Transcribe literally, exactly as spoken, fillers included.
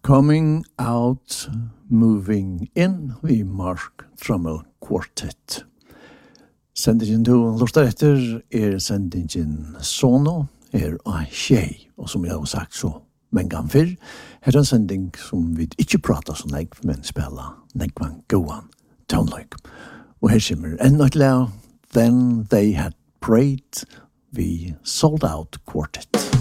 Coming Out, Moving In, vi Mark Trummel Quartet. Sendingen du lortar etter er sendingen Sono, er av tjej, og som jeg har sagt så mengan fyrr, er en sending som vi ikke prater så negv, men spela negvan goan tonelike. Og her kommer enda et lea, Then They Had Prayed, vi Sold Out Quartet.